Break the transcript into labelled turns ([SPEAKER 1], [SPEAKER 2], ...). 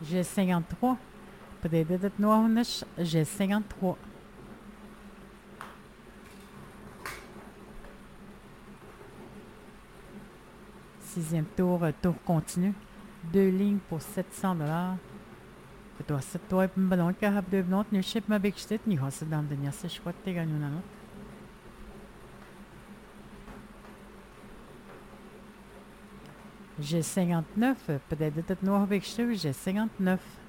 [SPEAKER 1] J'ai 53. Peut-être noir, j'ai 53. Sixième tour, tour continu. 2 lignes pour 700 $. Då sätter jag på en ballong jag har något nu köper man bäckstet ni har så den jag ser skott det kan ju något. J'ai 59, peut-être noir bäckstet, j'ai 59.